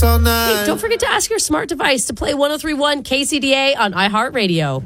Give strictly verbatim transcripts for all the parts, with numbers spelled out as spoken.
all night. Hey, don't forget to ask your smart device to play one oh three point one K C D A on iHeartRadio.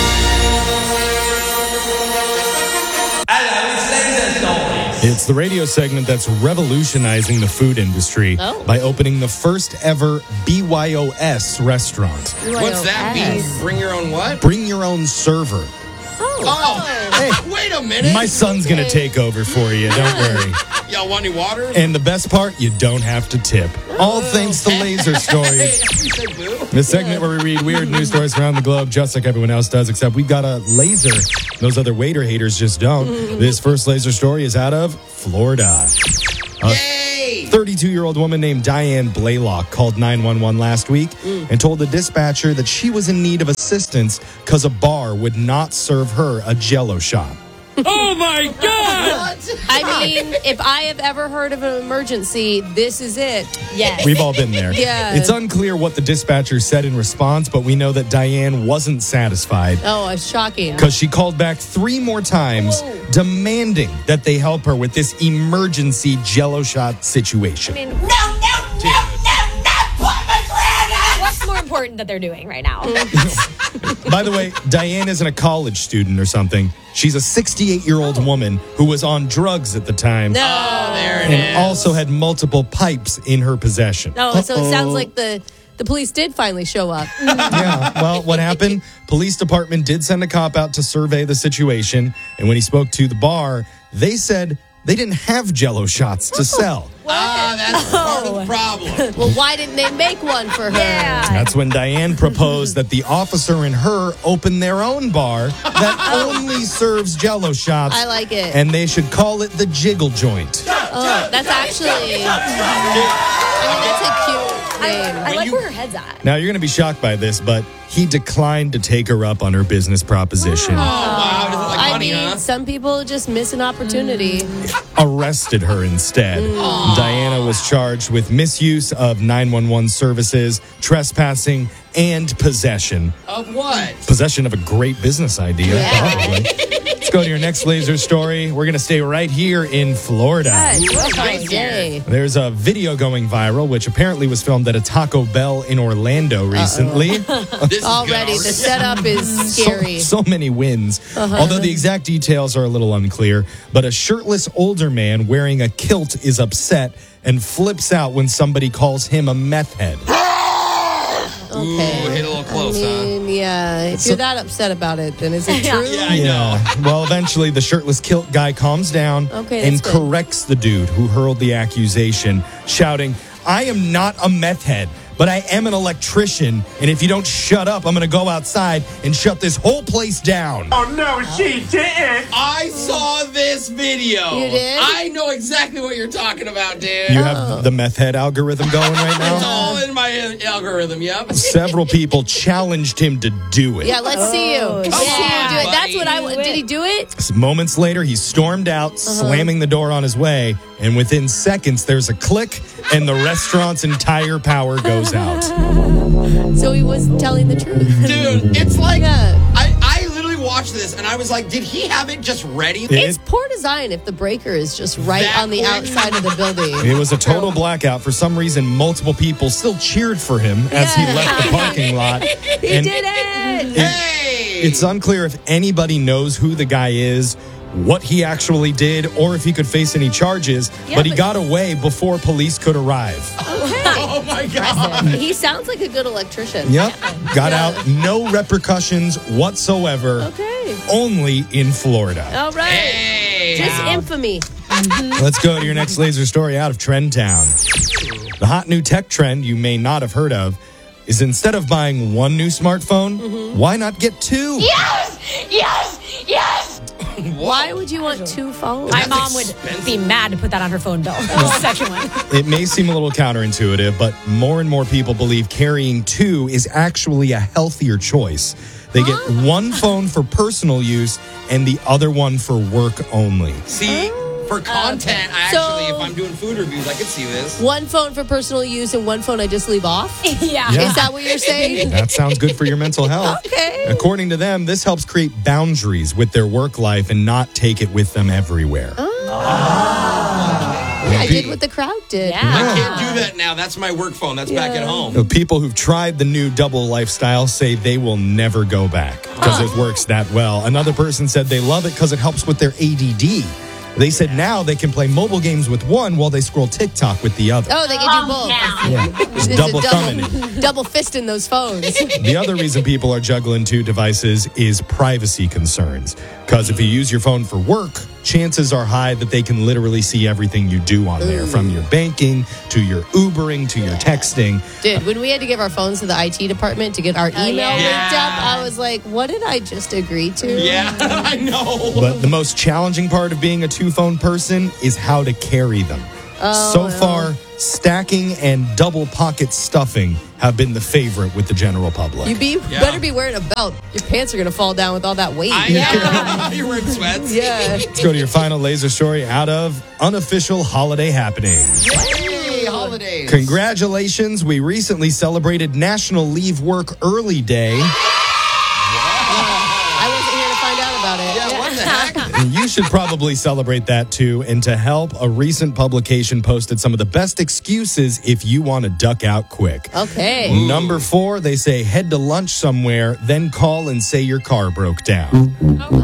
It's the radio segment that's revolutionizing the food industry Oh. by opening the first ever B Y O S restaurant. What's that mean? Bring your own what? Bring your own server. Oh, Hey. wait a minute. My son's going to take over for you. Don't worry. Y'all want any water? And the best part, you don't have to tip. All thanks to Laser Stories. The segment where we read weird news stories around the globe, just like everyone else does, except we've got a laser. Those other waiter haters just don't. This first laser story is out of Florida. Yay! thirty-two-year-old woman named Diane Blaylock called nine one one last week and told the dispatcher that she was in need of assistance because a bar would not serve her a Jell-O shot. Oh my God! I mean, if I have ever heard of an emergency, this is it. Yes. We've all been there. Yeah. It's unclear what the dispatcher said in response, but we know that Diane wasn't satisfied Oh, it's shocking. because she called back three more times Whoa. demanding that they help her with this emergency Jell-O shot situation. I mean, No, no, no, no, not pomegranate! What's more important that they're doing right now? By the way, Diane isn't a college student or something. She's a sixty-eight-year-old woman who was on drugs at the time no. Oh, there it and is. also had multiple pipes in her possession. No, so it sounds like the, the police did finally show up. Yeah, well, what happened? Police department did send a cop out to survey the situation, and when he spoke to the bar, they said they didn't have Jell-O shots to sell. Ah, that's part of the problem. Well, why didn't they make one for her? Yeah. That's when Diane proposed that the officer and her open their own bar that only serves Jell-O shots. I like it. And they should call it the Jiggle Joint. Oh, that's actually, I mean, that's a cute name. I like where her head's at. Now, you're going to be shocked by this, but he declined to take her up on her business proposition. Oh, wow. Doesn't like I money, mean, huh? some people just miss an opportunity. Arrested her instead. Diana was charged with misuse of nine one one services, trespassing, and possession. Of what? Possession of a great business idea, Yeah. probably. Let's go to your next laser story. We're going to stay right here in Florida. What a nice day. There's a video going viral, which apparently was filmed at a Taco Bell in Orlando recently. This is Already, good. the setup is So, scary. so many wins. Although the exact details are a little unclear. But a shirtless older man wearing a kilt is upset and flips out when somebody calls him a meth head. Ooh, Okay. hit a little close, I huh? mean, yeah, if So- you're that upset about it, then is it true? Yeah, I know. Yeah. Well, eventually the shirtless kilt guy calms down Okay, and that's good. corrects the dude who hurled the accusation, shouting, "I am not a meth head, but I am an electrician, and if you don't shut up, I'm going to go outside and shut this whole place down." I saw this video. You did? I know exactly what you're talking about, dude. You have the meth head algorithm going right It's now? all in my algorithm, yep. Several people challenged him to do it. Yeah, let's see you. Let's see you on, do it. That's buddy. what I want. Did he do it? Moments later, he stormed out, slamming the door on his way, and within seconds, there's a click, and the restaurant's entire power goes out. So he was telling the truth. Dude, it's like, Yeah. I, I literally watched this and I was like, did he have it just ready? It's poor design if the breaker is just right That on the quick. outside of the building. It was a total blackout. For some reason, multiple people still cheered for him as he Yeah. left the parking lot. He And did it! Hey! It's unclear if anybody knows who the guy is, what he actually did, or if he could face any charges, Yeah, but he but- got away before police could arrive. Oh my God. He sounds like a good electrician. Yep. Got Yeah. out. No repercussions whatsoever. Okay. Only in Florida. All right. Hey! Just now. infamy. Let's go to your next laser story out of Trend Town. The hot new tech trend you may not have heard of is instead of buying one new smartphone, why not get two? Yes! Yes! Yes! Why would you want two phones? My mom would be mad to put that on her phone bill. The second one. It may seem a little counterintuitive, but more and more people believe carrying two is actually a healthier choice. They get one phone for personal use and the other one for work only. See, for content, I So- actually, if I'm doing food reviews, I could see this. One phone for personal use and one phone I just leave off? Yeah. Yeah. Is that what you're saying? That sounds good for your mental health. Okay. According to them, this helps create boundaries with their work life and not take it with them everywhere. I did what the crowd did. Yeah. I can't do that now. That's my work phone. That's back at home. The people who've tried the new double lifestyle say they will never go back because it works that well. Another person said they love it because it helps with their A D D. They said now they can play mobile games with one while they scroll TikTok with the other. Oh, they can do both. Yeah. Just It's double a thumbing it. double, double fisting those phones. The other reason people are juggling two devices is privacy concerns. Because if you use your phone for work, chances are high that they can literally see everything you do on there, from your banking to your Ubering to your texting. Dude, when we had to give our phones to the I T department to get our email yeah. linked up, I was like, what did I just agree to? Yeah, I know. But the most challenging part of being a two-phone person is how to carry them. so far, stacking and double pocket stuffing have been the favorite with the general public. You be Yeah. better be wearing a belt. Your pants are going to fall down with all that weight. I know. You're wearing sweats. yeah. Let's go to your final laser story out of unofficial holiday happenings. Hey, holidays. Congratulations, we recently celebrated National Leave Work Early Day. I wasn't here to find out about it. Yeah, what the heck? And you should probably celebrate that too. And to help, a recent publication posted some of the best excuses if you want to duck out quick. Okay. Number four, they say head to lunch somewhere, then call and say your car broke down.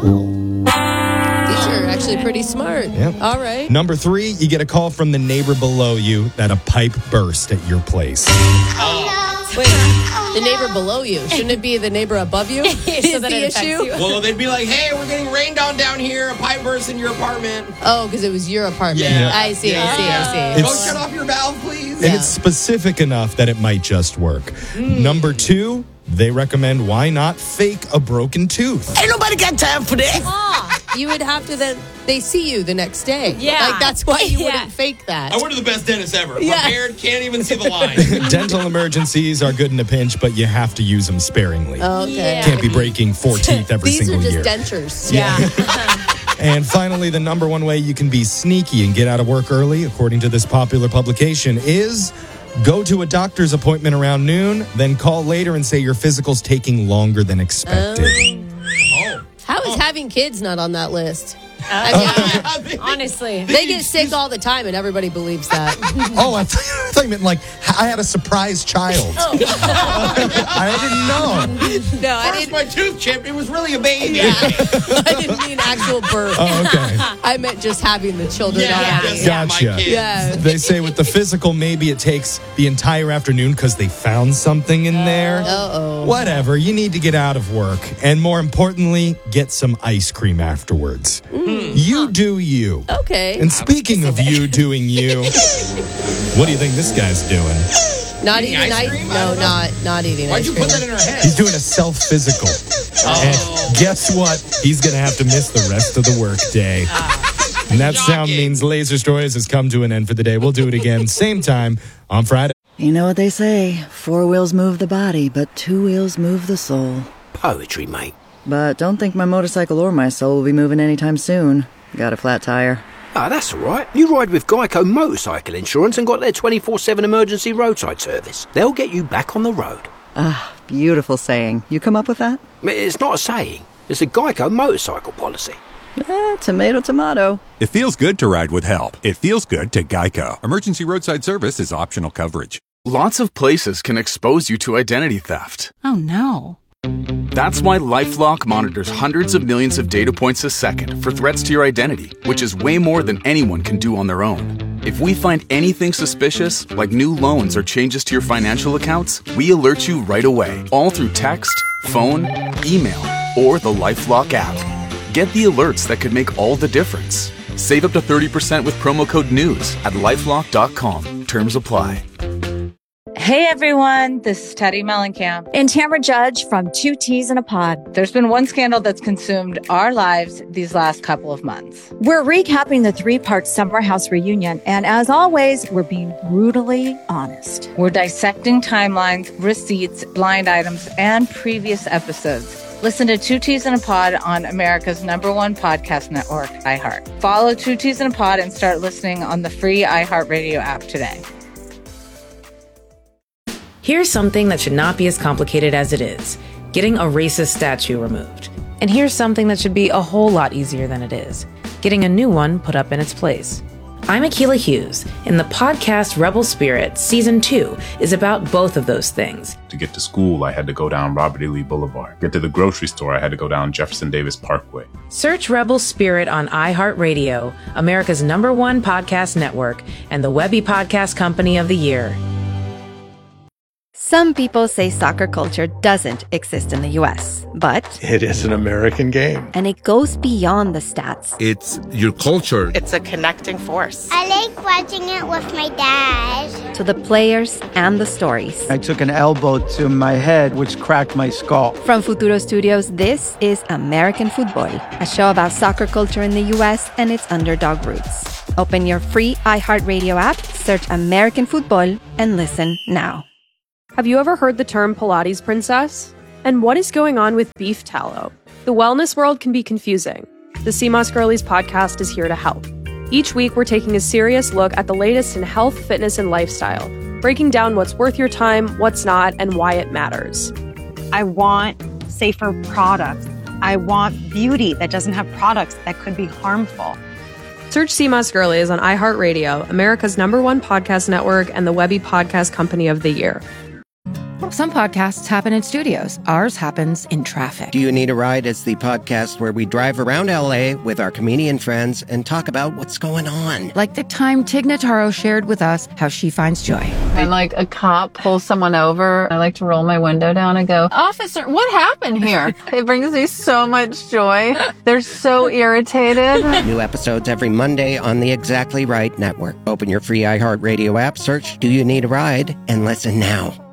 These are actually pretty smart. Yep. All right. Number three, you get a call from the neighbor below you that a pipe burst at your place. Wait, the neighbor below you. Shouldn't it be the neighbor above you? So Is that the it affects issue? you. Well, they'd be like, hey, we're getting rained on down here. A pipe burst in your apartment. Oh, because it was your apartment. Yeah. I see, I see, I see. It's- Don't shut off your valve, please. And Yeah. it's specific enough that it might just work. Number two, they recommend why not fake a broken tooth. Ain't nobody got time for that. You would have to then, they see you the next day. Yeah. Like, that's why you Yeah. wouldn't fake that. I went to the best dentist ever. Yeah. Prepared, can't even see the line. Dental emergencies are good in a pinch, but you have to use them sparingly. Okay. Yeah. Can't be breaking four teeth every These are single just year. dentures. Yeah. And finally, the number one way you can be sneaky and get out of work early, according to this popular publication, is go to a doctor's appointment around noon, then call later and say your physical's taking longer than expected. Oh. How is having kids not on that list? Uh, I mean, Honestly. they get sick all the time and everybody believes that. Oh, I, th- I thought you meant like I had a surprise child. I didn't know. No, I First, didn't, my tooth chipped. It was really a baby. I didn't mean actual birth. Oh, okay. I meant just having the children Yeah, already. just have Gotcha. my kids. Yeah. They say with the physical, maybe it takes the entire afternoon because they found something in there. Uh-oh. Whatever. You need to get out of work. And more importantly, get some ice cream afterwards. You do you. Okay. And speaking of you doing you, what do you think this guy's doing? Not Eating eating ice ice cream? I No, don't know. not not eating Why'd ice you cream. put that in her head? He's doing a self physical. And guess what? He's going to have to miss the rest of the work day. And that sound Shocking. means Laser Stories has come to an end for the day. We'll do it again, same time on Friday. You know what they say, four wheels move the body, but two wheels move the soul. Poetry, mate. But don't think my motorcycle or my soul will be moving anytime soon. Got a flat tire. Ah, that's all right. You ride with Geico Motorcycle Insurance and got their twenty-four seven emergency roadside service. They'll get you back on the road. Ah, beautiful saying. You come up with that? It's not a saying. It's a Geico motorcycle policy. Eh, tomato, tomato. It feels good to ride with help. It feels good to Geico. Emergency roadside service is optional coverage. Lots of places can expose you to identity theft. Oh no. That's why LifeLock monitors hundreds of millions of data points a second for threats to your identity, which is way more than anyone can do on their own. If we find anything suspicious, like new loans or changes to your financial accounts, we alert you right away, all through text, phone, email, or the LifeLock app. Get the alerts that could make all the difference. Save up to thirty percent with promo code NEWS at lifelock dot com. Terms apply. Hey everyone, this is Teddy Mellencamp. And Tamara Judge from Two Teas in a Pod. There's been one scandal that's consumed our lives these last couple of months. We're recapping the three-part Summer House reunion, and as always, we're being brutally honest. We're dissecting timelines, receipts, blind items, and previous episodes. Listen to Two Teas in a Pod on America's number one podcast network, iHeart. Follow Two Teas in a Pod and start listening on the free iHeartRadio app today. Here's something that should not be as complicated as it is: getting a racist statue removed. And here's something that should be a whole lot easier than it is: getting a new one put up in its place. I'm Akilah Hughes, and the podcast Rebel Spirit Season two is about both of those things. To get to school, I had to go down Robert E. Lee Boulevard. Get to the grocery store, I had to go down Jefferson Davis Parkway. Search Rebel Spirit on iHeartRadio, America's number one podcast network, and the Webby Podcast Company of the Year. Some people say soccer culture doesn't exist in the U S, but it is an American game. And it goes beyond the stats. It's your culture. It's a connecting force. I like watching it with my dad. To the players and the stories. I took an elbow to my head, which cracked my skull. From Futuro Studios, this is American Football, a show about soccer culture in the U S and its underdog roots. Open your free iHeartRadio app, search American Football, and listen now. Have you ever heard the term Pilates princess? And what is going on with beef tallow? The wellness world can be confusing. The C M O S Girlies podcast is here to help. Each week, we're taking a serious look at the latest in health, fitness, and lifestyle, breaking down what's worth your time, what's not, and why it matters. I want safer products. I want beauty that doesn't have products that could be harmful. Search C M O S Girlies on iHeartRadio, America's number one podcast network, and the Webby Podcast Company of the Year. Some podcasts happen in studios. Ours happens in traffic. Do You Need a Ride is the podcast where we drive around L A with our comedian friends and talk about what's going on. Like the time Tig Notaro shared with us how she finds joy. When like a cop pulls someone over, I like to roll my window down and go, "Officer, what happened here?" It brings me so much joy. They're so irritated. New episodes every Monday on the Exactly Right Network. Open your free iHeartRadio app, search Do You Need a Ride, and listen now.